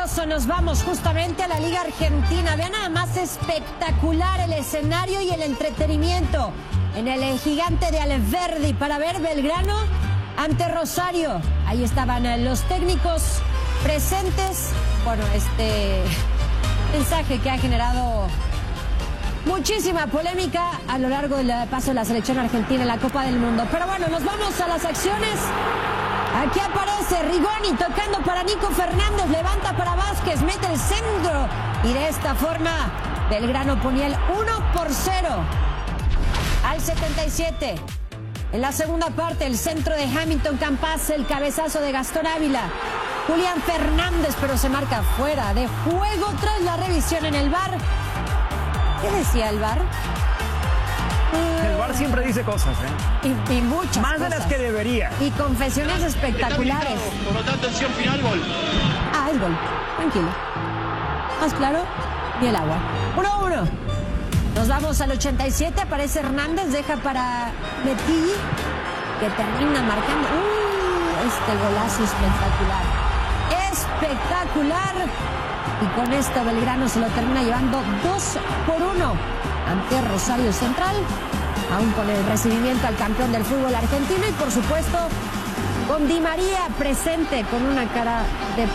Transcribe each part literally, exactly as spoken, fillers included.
maravilloso, nos vamos justamente a la Liga Argentina. Vean nada más espectacular el escenario y el entretenimiento en el gigante de Alberdi para ver Belgrano ante Rosario. Ahí estaban los técnicos presentes. Bueno, este mensaje que ha generado muchísima polémica a lo largo del paso de la selección argentina en la Copa del Mundo. Pero bueno, nos vamos a las acciones. Aquí aparece Rigoni tocando para Nico Fernández, levanta para Vázquez, mete el centro y de esta forma Belgrano ponía el uno por cero al setenta y siete. En la segunda parte el centro de Hamilton Campas, el cabezazo de Gastón Ávila, Julián Fernández, pero se marca fuera de juego tras la revisión en el V A R. ¿Qué decía el V A R? El V A R siempre dice cosas, ¿eh? Y, y muchas Más cosas. de las que debería. Y confesiones espectaculares. Por lo tanto, acción final, gol. Ah, es gol. Tranquilo. Más claro, y el agua. uno a uno. Nos vamos al ochenta y siete. Aparece Hernández, deja para Metilli, que termina marcando. Uh, este golazo espectacular. Espectacular. Y con esto Belgrano se lo termina llevando dos por uno ante Rosario Central, aún con el recibimiento al campeón del fútbol argentino y por supuesto con Di María presente con una cara de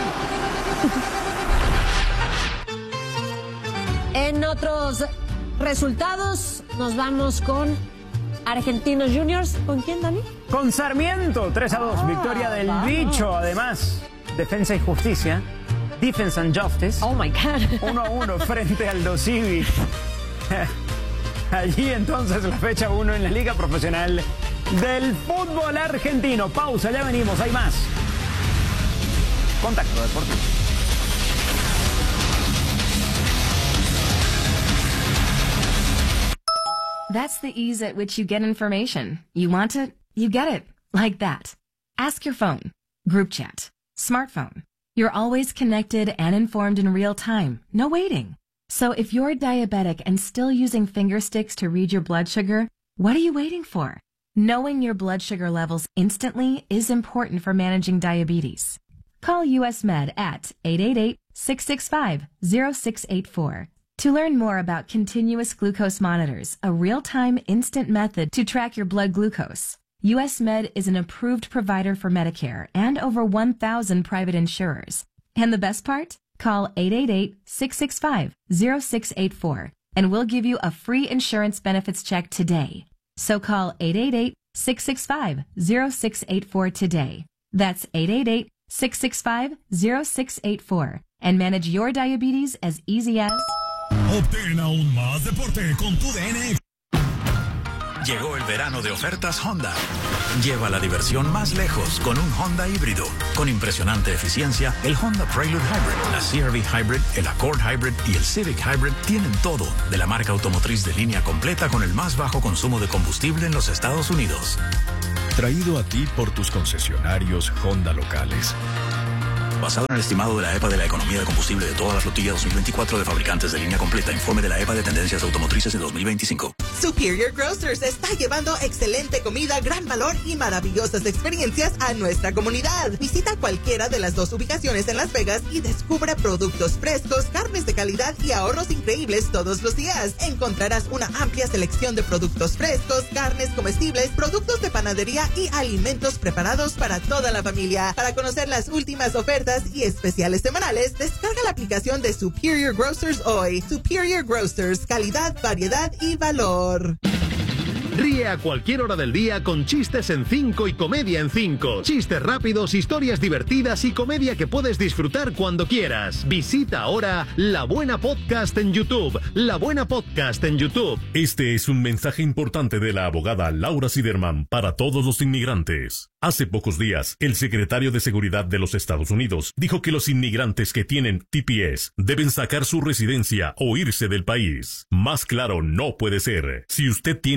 pocos. En otros resultados nos vamos con Argentinos Juniors. ¿Con quién, Dani? Con Sarmiento, tres a dos. Ah, victoria del vamos. Bicho, además. Defensa y Justicia. Defense and Justice. Oh my God. uno a uno frente al Dosivi. Allí entonces la fecha uno en la Liga Profesional del Fútbol Argentino. Pausa, ya venimos, hay más. Contacto Deportivo. That's the ease at which you get information. You want it, you get it. Like that. Ask your phone. Group chat. Smartphone. You're always connected and informed in real time. No waiting. So if you're diabetic and still using finger sticks to read your blood sugar, what are you waiting for? Knowing your blood sugar levels instantly is important for managing diabetes. Call U S Med at eight eight eight, six six five, zero six eight four. To learn more about continuous glucose monitors, a real-time instant method to track your blood glucose, U S Med is an approved provider for Medicare and over one thousand private insurers. And the best part? Call eight eight eight, six six five, zero six eight four and we'll give you a free insurance benefits check today. So call eight eight eight, six six five, zero six eight four today. That's eight eight eight, six six five, zero six eight four and manage your diabetes as easy as... Obtén aún más deporte con tu D N. Llegó el verano de ofertas Honda. Lleva la diversión más lejos con un Honda híbrido. Con impresionante eficiencia, el Honda Prelude Hybrid, la C R V Hybrid, el Accord Hybrid y el Civic Hybrid tienen todo de la marca automotriz de línea completa con el más bajo consumo de combustible en los Estados Unidos. Traído a ti por tus concesionarios Honda locales. Basado en el estimado de la E P A de la economía de combustible de toda la flotilla dos mil veinticuatro de fabricantes de línea completa. Informe de la E P A de tendencias automotrices de dos mil veinticinco. Superior Grocers está llevando excelente comida, gran valor y maravillosas experiencias a nuestra comunidad. Visita cualquiera de las dos ubicaciones en Las Vegas y descubre productos frescos, carnes de calidad y ahorros increíbles todos los días. Encontrarás una amplia selección de productos frescos, carnes comestibles, productos de panadería y alimentos preparados para toda la familia. Para conocer las últimas ofertas y especiales semanales, descarga la aplicación de Superior Grocers hoy. Superior Grocers, calidad, variedad y valor. Ríe a cualquier hora del día con chistes en cinco y comedia en cinco. Chistes rápidos, historias divertidas y comedia que puedes disfrutar cuando quieras. Visita ahora La Buena Podcast en YouTube. La Buena Podcast en YouTube. Este es un mensaje importante de la abogada Laura Siderman para todos los inmigrantes. Hace pocos días, el secretario de Seguridad de los Estados Unidos dijo que los inmigrantes que tienen T P S deben sacar su residencia o irse del país. Más claro no puede ser. Si usted tiene su T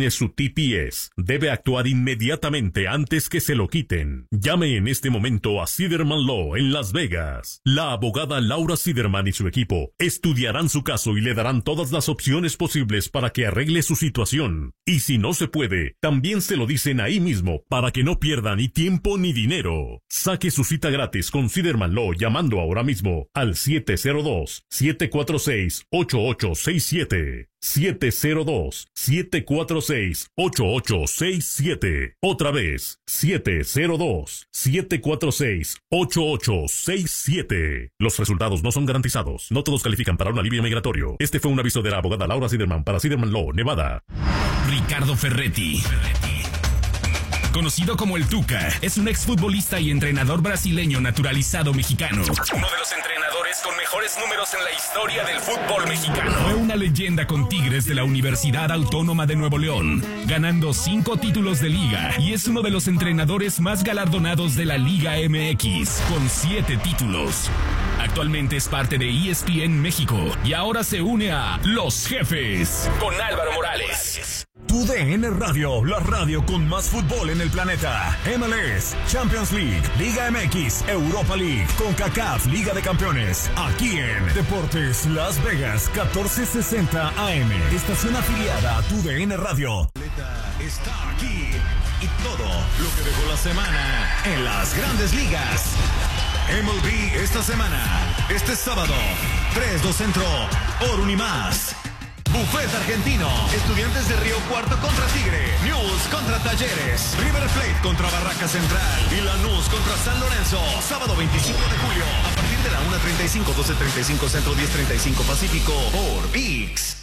T P S. Debe actuar inmediatamente antes que se lo quiten. Llame en este momento a Siderman Law en Las Vegas. La abogada Laura Siderman y su equipo estudiarán su caso y le darán todas las opciones posibles para que arregle su situación. Y si no se puede, también se lo dicen ahí mismo para que no pierda ni tiempo ni dinero. Saque su cita gratis con Siderman Law llamando ahora mismo al siete cero dos, siete cuatro seis, ocho ocho seis siete. siete cero dos, siete cuatro seis, ocho ocho seis siete. Otra vez, siete cero dos, siete cuatro seis, ocho ocho seis siete. Los resultados no son garantizados. No todos califican para un alivio migratorio. Este fue un aviso de la abogada Laura Siderman para Siderman Law, Nevada. Ricardo Ferretti. Conocido como el Tuca, es un exfutbolista y entrenador brasileño naturalizado mexicano. Uno de los entrenadores con mejores números en la historia del fútbol mexicano. Fue una leyenda con Tigres de la Universidad Autónoma de Nuevo León, ganando cinco títulos de liga, y es uno de los entrenadores más galardonados de la Liga M X, con siete títulos. Actualmente es parte de E S P N México y ahora se une a Los Jefes con Álvaro Morales. Tu D N Radio, la radio con más fútbol en el planeta. M L S, Champions League, Liga M X, Europa League, CONCACAF, Liga de Campeones. Aquí en Deportes Las Vegas, catorce sesenta A M. Estación afiliada a Tu D N Radio. Está aquí y todo lo que dejó la semana en las Grandes Ligas. M L B esta semana, este sábado, tres dos Centro, Orun y más. Buffet argentino, Estudiantes de Río Cuarto contra Tigre, News contra Talleres, River Plate contra Barraca Central y Lanús contra San Lorenzo, sábado veinticinco de julio, a partir de la una treinta y cinco, doce treinta y cinco Centro, diez treinta y cinco Pacífico, por V I X.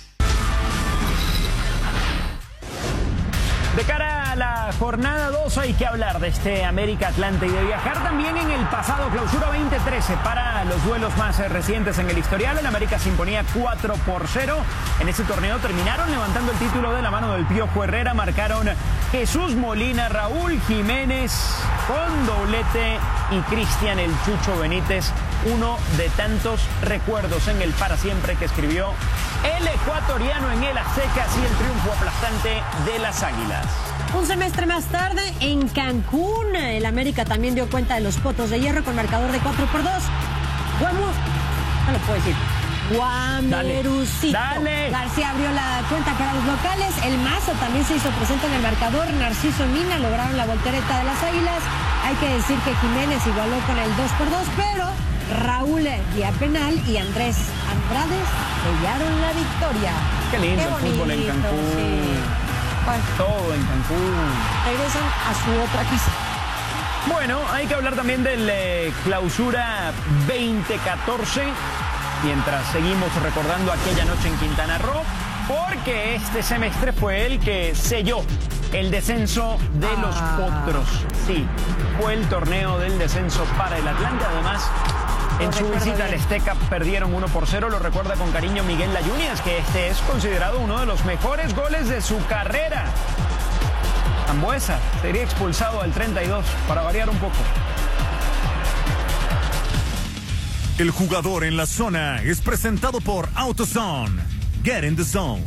De cara a la jornada dos hay que hablar de este América Atlante y de viajar también en el pasado clausura veinte trece para los duelos más recientes en el historial. El América se imponía cuatro por cero. En ese torneo terminaron levantando el título de la mano del Piojo Herrera. Marcaron Jesús Molina, Raúl Jiménez con doblete y Cristian el Chucho Benítez. Uno de tantos recuerdos en el para siempre que escribió el ecuatoriano en el Azteca, así el triunfo aplastante de las Águilas. Un semestre más tarde, en Cancún, el América también dio cuenta de los Potros de Hierro con marcador de cuatro por dos. Guamu... No lo puedo decir. Guamerucito. Dale, dale. García abrió la cuenta para los locales. El Mazo también se hizo presente en el marcador. Narciso y Mina lograron la voltereta de las Águilas. Hay que decir que Jiménez igualó con el dos por dos, pero Raúl vía penal y Andrés Andrade sellaron la victoria. Qué lindo el fútbol en Cancún. Sí. Bueno, todo en Cancún. Regresan a su otra casa. Bueno, hay que hablar también del eh, clausura veinte catorce, mientras seguimos recordando aquella noche en Quintana Roo, porque este semestre fue el que selló el descenso de ah. los Potros. Sí, fue el torneo del descenso para el Atlante. Además, en su visita al Azteca perdieron uno por cero. Lo recuerda con cariño Miguel Layunias, que este es considerado uno de los mejores goles de su carrera. Ambuesa sería expulsado al treinta y dos, para variar un poco. El jugador en la zona es presentado por AutoZone. Get in the zone.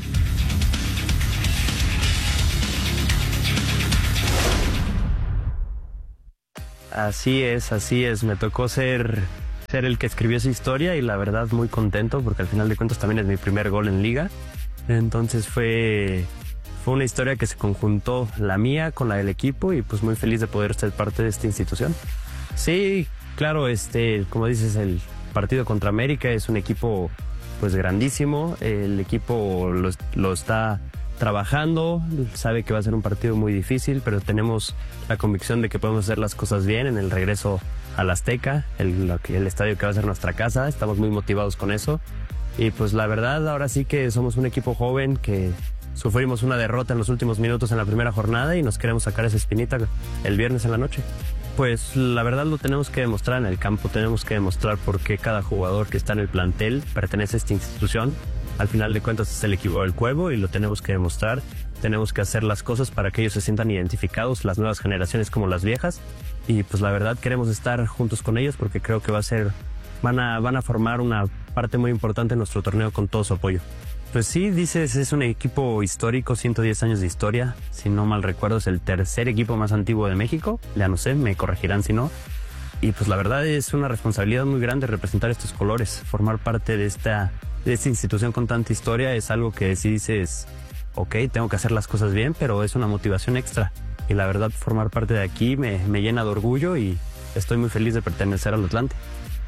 Así es, así es. Me tocó ser, ser el que escribió esa historia y la verdad muy contento porque al final de cuentas también es mi primer gol en liga. Entonces fue, fue una historia que se conjuntó la mía con la del equipo y pues muy feliz de poder ser parte de esta institución. Sí, claro, este, como dices, el partido contra América es un equipo pues grandísimo. El equipo lo, lo está trabajando, sabe que va a ser un partido muy difícil, pero tenemos la convicción de que podemos hacer las cosas bien en el regreso al Azteca, el, el estadio que va a ser nuestra casa. Estamos muy motivados con eso y pues la verdad ahora sí que somos un equipo joven que sufrimos una derrota en los últimos minutos en la primera jornada y nos queremos sacar esa espinita el viernes en la noche. Pues la verdad lo tenemos que demostrar en el campo, tenemos que demostrar por qué cada jugador que está en el plantel pertenece a esta institución. Al final de cuentas es el equipo del Cuervo y lo tenemos que demostrar. Tenemos que hacer las cosas para que ellos se sientan identificados, las nuevas generaciones como las viejas. Y pues la verdad queremos estar juntos con ellos porque creo que va a ser, van a, van a formar una parte muy importante en nuestro torneo con todo su apoyo. Pues sí, dices, es un equipo histórico, ciento diez años de historia. Si no mal recuerdo, es el tercer equipo más antiguo de México. Ya no sé, me corregirán si no. Y pues la verdad es una responsabilidad muy grande representar estos colores. Formar parte de esta, de esta institución con tanta historia es algo que sí dices, ok, tengo que hacer las cosas bien, pero es una motivación extra. Y la verdad, formar parte de aquí me, me llena de orgullo y estoy muy feliz de pertenecer al Atlante.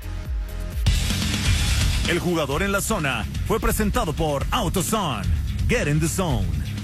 El jugador en la zona fue presentado por AutoZone. Get in the zone.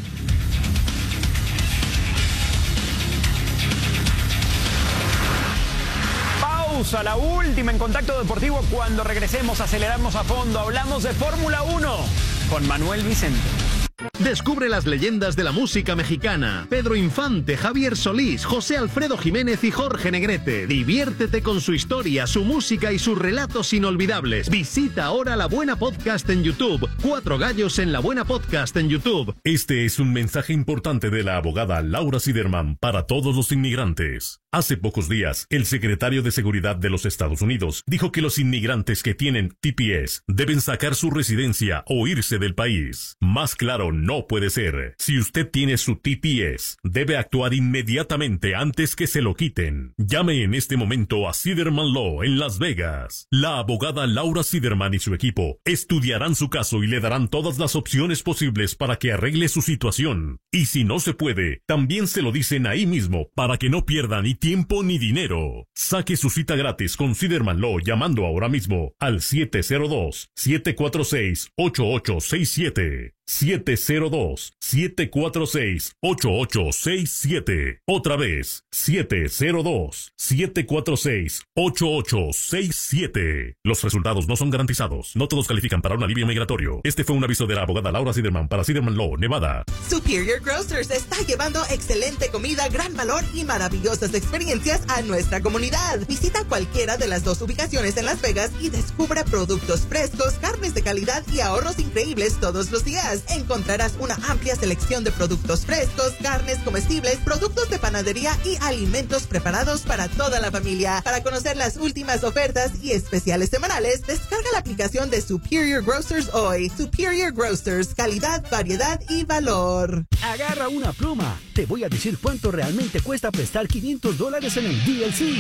Pausa, la última en Contacto Deportivo. Cuando regresemos aceleramos a fondo. Hablamos de Fórmula uno con Manuel Vicente. Descubre las leyendas de la música mexicana. Pedro Infante, Javier Solís, José Alfredo Jiménez y Jorge Negrete. Diviértete con su historia, su música y sus relatos inolvidables. Visita ahora La Buena Podcast en YouTube. Cuatro gallos en La Buena Podcast en YouTube. Este es un mensaje importante de la abogada Laura Siderman para todos los inmigrantes. Hace pocos días, el secretario de Seguridad de los Estados Unidos dijo que los inmigrantes que tienen T P S deben sacar su residencia o irse del país. Más claro no puede ser. Si usted tiene su T P S, debe actuar inmediatamente antes que se lo quiten. Llame en este momento a Siderman Law en Las Vegas. La abogada Laura Siderman y su equipo estudiarán su caso y le darán todas las opciones posibles para que arregle su situación. Y si no se puede, también se lo dicen ahí mismo para que no pierda ni tiempo ni dinero. Saque su cita gratis con Siderman Law llamando ahora mismo al siete cero dos, siete cuatro seis, ocho ocho seis siete. siete cero dos, siete cuatro seis, ocho ocho seis siete. Otra vez, siete cero dos, siete cuatro seis, ocho ocho seis siete. Los resultados no son garantizados. No todos califican para un alivio migratorio. Este fue un aviso de la abogada Laura Siderman para Siderman Law, Nevada. Superior Grocers está llevando excelente comida, gran valor y maravillosas experiencias a nuestra comunidad. Visita cualquiera de las dos ubicaciones en Las Vegas y descubra productos frescos, carnes de calidad y ahorros increíbles todos los días. Encontrarás una amplia selección de productos frescos, carnes comestibles, productos de panadería y alimentos preparados para toda la familia. Para conocer las últimas ofertas y especiales semanales, descarga la aplicación de Superior Grocers hoy. Superior Grocers, calidad, variedad y valor. Agarra una pluma. Te voy a decir cuánto realmente cuesta prestar quinientos dólares en el D L C.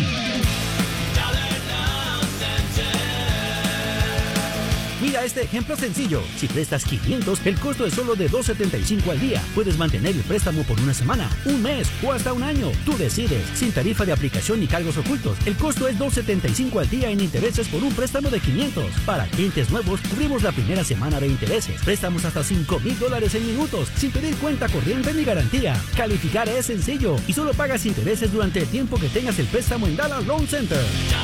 Mira este ejemplo sencillo. Si prestas quinientos, el costo es solo de dos setenta y cinco al día. Puedes mantener el préstamo por una semana, un mes o hasta un año. Tú decides, sin tarifa de aplicación ni cargos ocultos. El costo es dos setenta y cinco al día en intereses por un préstamo de quinientos. Para clientes nuevos, cubrimos la primera semana de intereses. Préstamos hasta cinco mil dólares en minutos, sin pedir cuenta corriente ni garantía. Calificar es sencillo y solo pagas intereses durante el tiempo que tengas el préstamo en Dallas Loan Center.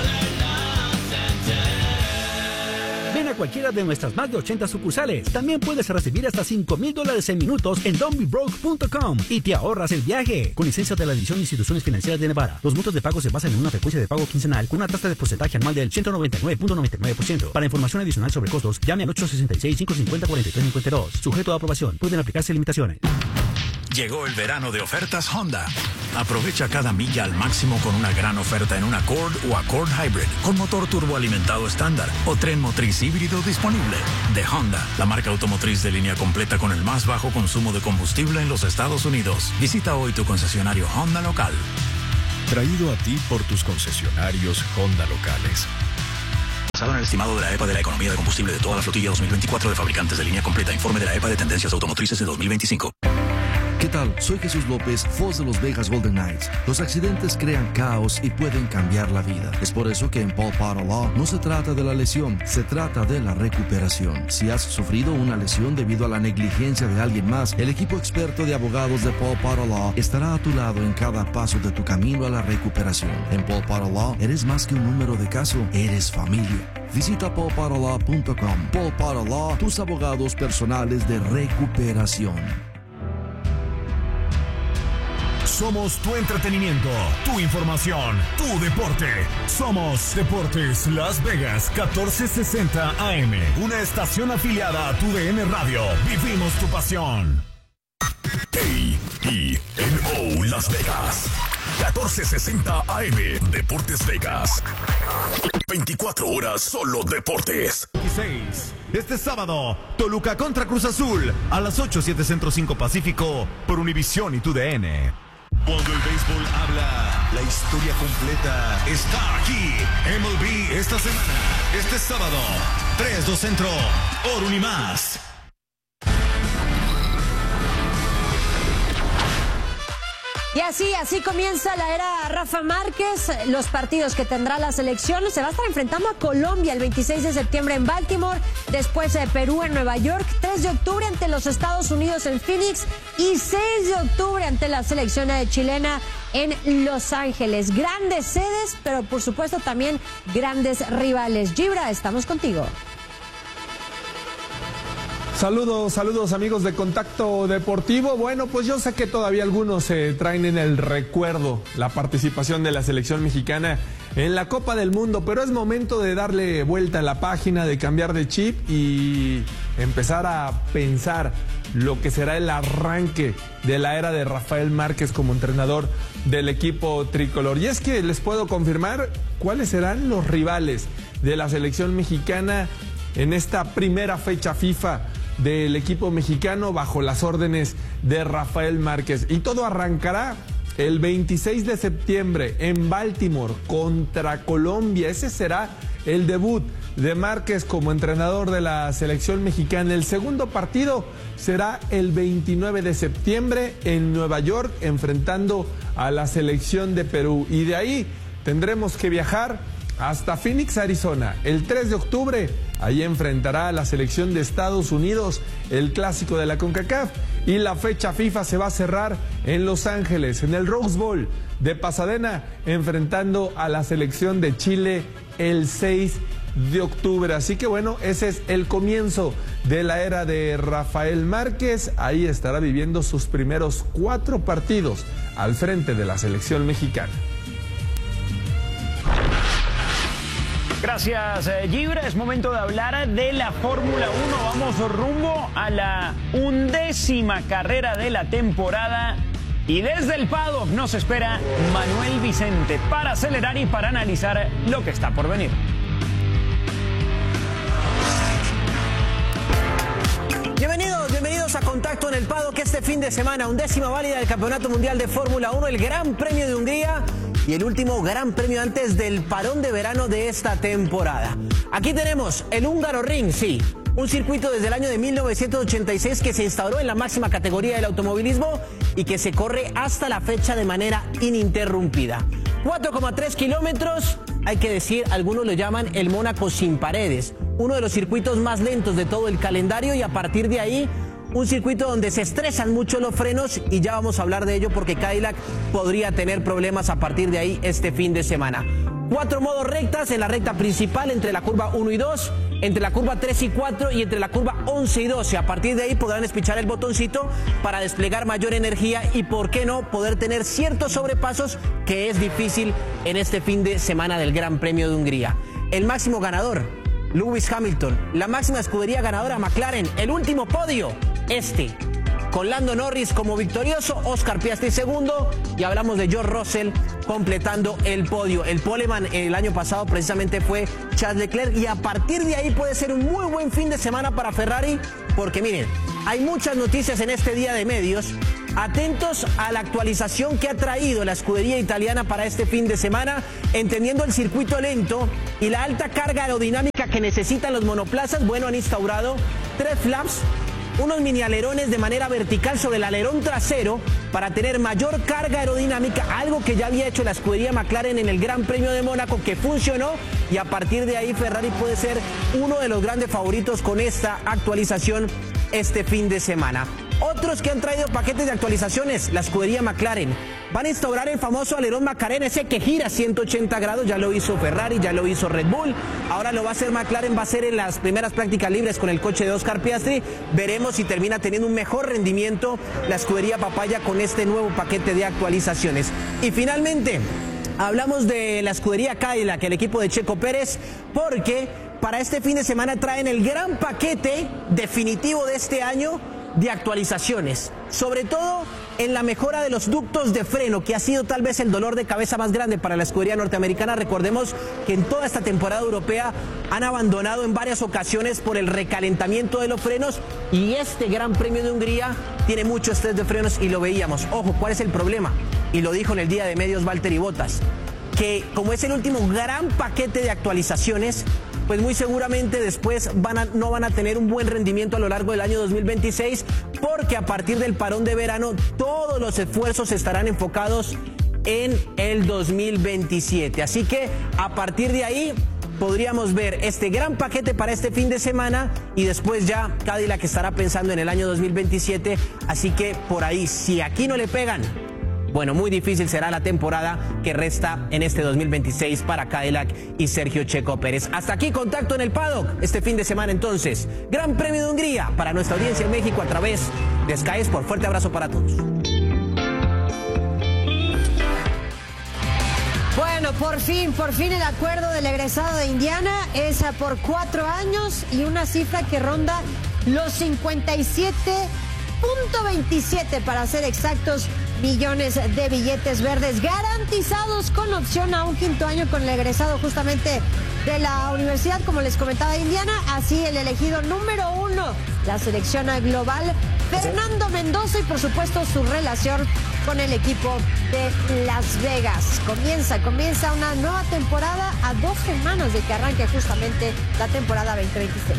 Ven a cualquiera de nuestras más de ochenta sucursales. También puedes recibir hasta cinco mil dólares en minutos en don't be broke punto com y te ahorras el viaje. Con licencia de la División de Instituciones Financieras de Nevada. Los montos de pago se basan en una frecuencia de pago quincenal con una tasa de porcentaje anual del ciento noventa y nueve punto noventa y nueve por ciento. Para información adicional sobre costos, llame al ocho sesenta y seis, cinco cincuenta, cuarenta y tres cincuenta y dos. Sujeto a aprobación. Pueden aplicarse limitaciones. Llegó el verano de ofertas Honda. Aprovecha cada milla al máximo con una gran oferta en un Accord o Accord Hybrid con motor turboalimentado estándar o tren motriz híbrido disponible. De Honda, la marca automotriz de línea completa con el más bajo consumo de combustible en los Estados Unidos. Visita hoy tu concesionario Honda local. Traído a ti por tus concesionarios Honda locales. Basado en el estimado de la E P A de la economía de combustible de toda la flotilla dos mil veinticuatro de fabricantes de línea completa. Informe de la E P A de tendencias automotrices de dos mil veinticinco. ¿Qué tal? Soy Jesús López, voz de los Vegas Golden Knights. Los accidentes crean caos y pueden cambiar la vida. Es por eso que en Paul Potter Law no se trata de la lesión, se trata de la recuperación. Si has sufrido una lesión debido a la negligencia de alguien más, el equipo experto de abogados de Paul Potter Law estará a tu lado en cada paso de tu camino a la recuperación. En Paul Potter Law eres más que un número de caso, eres familia. Visita paul potter law punto com. Paul Potter Law, tus abogados personales de recuperación. Somos tu entretenimiento, tu información, tu deporte. Somos Deportes Las Vegas catorce sesenta A M, una estación afiliada a tu D N Radio. Vivimos tu pasión. A E N O Las Vegas. catorce sesenta A M. Deportes Vegas. veinticuatro horas solo deportes. dieciséis. Este sábado, Toluca contra Cruz Azul a las ocho, siete Centro, cinco Pacífico por Univisión y T U D N. Cuando el béisbol habla, la historia completa está aquí. M L B esta semana, este sábado, tres dos Centro, por Unimás. Y así, así comienza la era Rafa Márquez. Los partidos que tendrá la selección: se va a estar enfrentando a Colombia el veintiséis de septiembre en Baltimore, después de Perú en Nueva York, tres de octubre ante los Estados Unidos en Phoenix y seis de octubre ante la selección chilena en Los Ángeles. Grandes sedes, pero por supuesto también grandes rivales. Gibra, estamos contigo. Saludos, saludos amigos de Contacto Deportivo. Bueno, pues yo sé que todavía algunos se eh, traen en el recuerdo la participación de la selección mexicana en la Copa del Mundo, pero es momento de darle vuelta a la página, de cambiar de chip y empezar a pensar lo que será el arranque de la era de Rafael Márquez como entrenador del equipo tricolor. Y es que les puedo confirmar cuáles serán los rivales de la selección mexicana en esta primera fecha FIFA del equipo mexicano bajo las órdenes de Rafael Márquez. Y todo arrancará el veintiséis de septiembre en Baltimore contra Colombia. Ese será el debut de Márquez como entrenador de la selección mexicana. El segundo partido será el veintinueve de septiembre en Nueva York, enfrentando a la selección de Perú. Y de ahí tendremos que viajar hasta Phoenix, Arizona. El tres de octubre, ahí enfrentará a la selección de Estados Unidos, el clásico de la CONCACAF. Y la fecha FIFA se va a cerrar en Los Ángeles, en el Rose Bowl de Pasadena, enfrentando a la selección de Chile el seis de octubre. Así que bueno, ese es el comienzo de la era de Rafael Márquez. Ahí estará viviendo sus primeros cuatro partidos al frente de la selección mexicana. Gracias, Gibra. Es momento de hablar de la Fórmula uno. Vamos rumbo a la undécima carrera de la temporada. Y desde el paddock nos espera Manuel Vicente para acelerar y para analizar lo que está por venir. Bienvenidos, bienvenidos a Contacto en el Paddock. Este fin de semana, undécima válida del Campeonato Mundial de Fórmula uno, el Gran Premio de Hungría y el último Gran Premio antes del parón de verano de esta temporada. Aquí tenemos el Húngaro Ring, sí, un circuito desde el año de mil novecientos ochenta y seis que se instauró en la máxima categoría del automovilismo y que se corre hasta la fecha de manera ininterrumpida. cuatro coma tres kilómetros, hay que decir, algunos lo llaman el Mónaco sin paredes, uno de los circuitos más lentos de todo el calendario, y a partir de ahí un circuito donde se estresan mucho los frenos, y ya vamos a hablar de ello porque Cadillac podría tener problemas a partir de ahí este fin de semana. Cuatro modos rectas en la recta principal, entre la curva uno y dos, entre la curva tres y cuatro y entre la curva once y doce. A partir de ahí podrán espichar el botoncito para desplegar mayor energía y, por qué no, poder tener ciertos sobrepasos que es difícil en este fin de semana del Gran Premio de Hungría. El máximo ganador, Lewis Hamilton. La máxima escudería ganadora, McLaren. El último podio, este, con Lando Norris como victorioso, Oscar Piastri segundo, y hablamos de George Russell completando el podio. El poleman el año pasado precisamente fue Charles Leclerc, y a partir de ahí puede ser un muy buen fin de semana para Ferrari, porque miren, hay muchas noticias en este día de medios. Atentos a la actualización que ha traído la escudería italiana para este fin de semana, entendiendo el circuito lento y la alta carga aerodinámica que necesitan los monoplazas. Bueno, han instaurado tres flaps, unos mini alerones de manera vertical sobre el alerón trasero para tener mayor carga aerodinámica, algo que ya había hecho la escudería McLaren en el Gran Premio de Mónaco, que funcionó, y a partir de ahí Ferrari puede ser uno de los grandes favoritos con esta actualización este fin de semana. Otros que han traído paquetes de actualizaciones, la escudería McLaren. Van a instaurar el famoso alerón Macarena, ese que gira ciento ochenta grados, ya lo hizo Ferrari, ya lo hizo Red Bull, ahora lo va a hacer McLaren, va a ser en las primeras prácticas libres con el coche de Oscar Piastri. Veremos si termina teniendo un mejor rendimiento la escudería Papaya con este nuevo paquete de actualizaciones. Y finalmente, hablamos de la escudería Cadillac, el equipo de Checo Pérez, porque para este fin de semana traen el gran paquete definitivo de este año de actualizaciones, sobre todo en la mejora de los ductos de freno, que ha sido tal vez el dolor de cabeza más grande para la escudería norteamericana. Recordemos que en toda esta temporada europea han abandonado en varias ocasiones por el recalentamiento de los frenos, y este Gran Premio de Hungría tiene mucho estrés de frenos y lo veíamos. Ojo, ¿cuál es el problema? Y lo dijo en el día de medios Valtteri Bottas, que como es el último gran paquete de actualizaciones, pues muy seguramente después van a, no van a tener un buen rendimiento a lo largo del año dos mil veintiséis, porque a partir del parón de verano todos los esfuerzos estarán enfocados en el dos mil veintisiete. Así que a partir de ahí podríamos ver este gran paquete para este fin de semana, y después ya Cadillac estará pensando en el año dos mil veintisiete. Así que por ahí, si aquí no le pegan, bueno, muy difícil será la temporada que resta en este dos mil veintiséis para Cadillac y Sergio Checo Pérez. Hasta aquí Contacto en el Paddock este fin de semana entonces. Gran Premio de Hungría para nuestra audiencia en México a través de Sky Sport. Fuerte abrazo para todos. Bueno, por fin, por fin el acuerdo del egresado de Indiana es por cuatro años y una cifra que ronda los cincuenta y siete punto veintisiete, para ser exactos, millones de billetes verdes garantizados, con opción a un quinto año con el egresado justamente de la universidad, como les comentaba, Indiana. Así el elegido número uno, la selección global, Fernando Mendoza, y por supuesto su relación con el equipo de Las Vegas. Comienza, comienza una nueva temporada a dos semanas de que arranque justamente la temporada veinte veintiséis.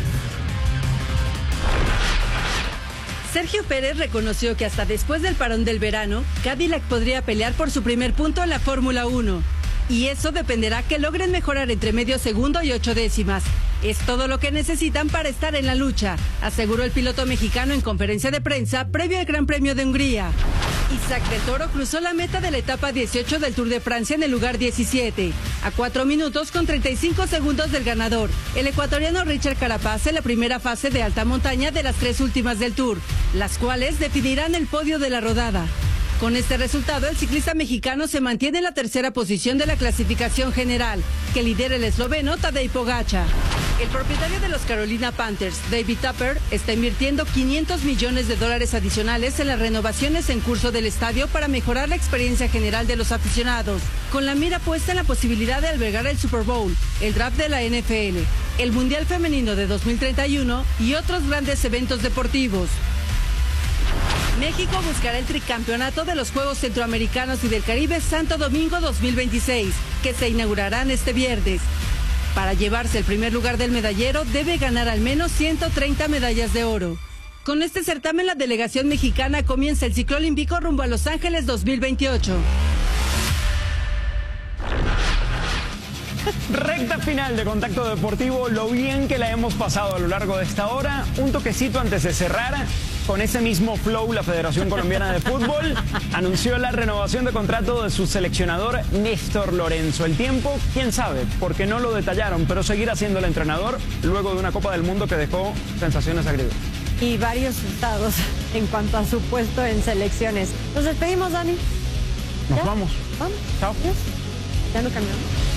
Sergio Pérez reconoció que hasta después del parón del verano, Cadillac podría pelear por su primer punto en la Fórmula uno. Y eso dependerá que logren mejorar entre medio segundo y ocho décimas. Es todo lo que necesitan para estar en la lucha, aseguró el piloto mexicano en conferencia de prensa previo al Gran Premio de Hungría. Isaac del Toro cruzó la meta de la etapa dieciocho del Tour de Francia en el lugar diecisiete, a cuatro minutos con treinta y cinco segundos del ganador, el ecuatoriano Richard Carapaz, en la primera fase de alta montaña de las tres últimas del Tour, las cuales definirán el podio de la rodada. Con este resultado, el ciclista mexicano se mantiene en la tercera posición de la clasificación general, que lidera el esloveno Tadej Pogačar. El propietario de los Carolina Panthers, David Tupper, está invirtiendo quinientos millones de dólares adicionales en las renovaciones en curso del estadio para mejorar la experiencia general de los aficionados, con la mira puesta en la posibilidad de albergar el Super Bowl, el draft de la N F L, el Mundial Femenino de dos mil treinta y uno y otros grandes eventos deportivos. México buscará el tricampeonato de los Juegos Centroamericanos y del Caribe Santo Domingo dos mil veintiséis, que se inaugurarán este viernes. Para llevarse el primer lugar del medallero, debe ganar al menos ciento treinta medallas de oro. Con este certamen, la delegación mexicana comienza el ciclo olímpico rumbo a Los Ángeles dos mil veintiocho. Recta final de Contacto Deportivo, lo bien que la hemos pasado a lo largo de esta hora. Un toquecito antes de cerrar. Con ese mismo flow, la Federación Colombiana de Fútbol anunció la renovación de contrato de su seleccionador Néstor Lorenzo. El tiempo, quién sabe, porque no lo detallaron, pero seguirá siendo el entrenador luego de una Copa del Mundo que dejó sensaciones agridulces. Y varios resultados en cuanto a su puesto en selecciones. Nos despedimos, Dani. Nos ¿Ya? vamos. Vamos. Chao. ¿Ya no cambiamos?